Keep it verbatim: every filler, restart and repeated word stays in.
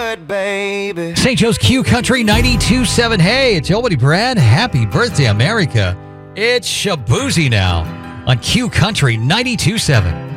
good, baby. Saint Joe's Q Country ninety-two point seven. Hey, it's your buddy Brad. Happy birthday, America. It's Shabuzi now on Q Country ninety-two point seven.